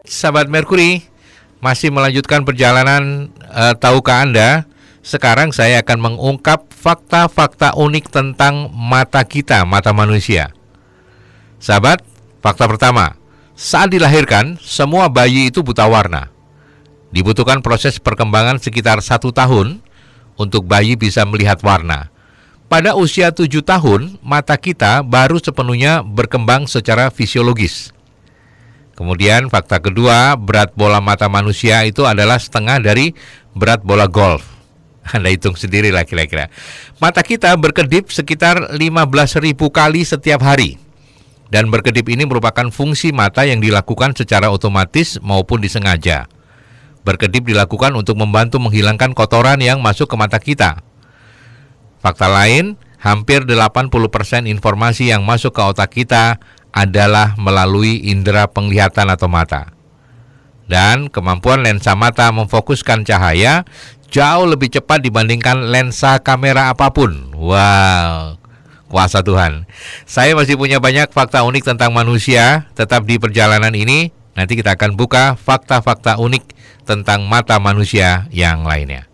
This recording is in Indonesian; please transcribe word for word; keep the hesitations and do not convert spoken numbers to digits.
sahabat Merkuri, masih melanjutkan perjalanan uh, tahukah Anda? Sekarang saya akan mengungkap fakta-fakta unik tentang mata kita, mata manusia. Sahabat, fakta pertama, saat dilahirkan, semua bayi itu buta warna. Dibutuhkan proses perkembangan sekitar satu tahun untuk bayi bisa melihat warna. Pada usia tujuh tahun, mata kita baru sepenuhnya berkembang secara fisiologis. Kemudian fakta kedua, berat bola mata manusia itu adalah setengah dari berat bola golf. Anda hitung sendirilah kira-kira. Mata kita berkedip sekitar lima belas ribu kali setiap hari. Dan berkedip ini merupakan fungsi mata yang dilakukan secara otomatis maupun disengaja. Berkedip dilakukan untuk membantu menghilangkan kotoran yang masuk ke mata kita. Fakta lain, hampir delapan puluh persen informasi yang masuk ke otak kita adalah melalui indera penglihatan atau mata. Dan kemampuan lensa mata memfokuskan cahaya jauh lebih cepat dibandingkan lensa kamera apapun. Wow, kuasa Tuhan. Saya masih punya banyak fakta unik tentang manusia. Tetap di perjalanan ini, nanti kita akan buka fakta-fakta unik tentang mata manusia yang lainnya.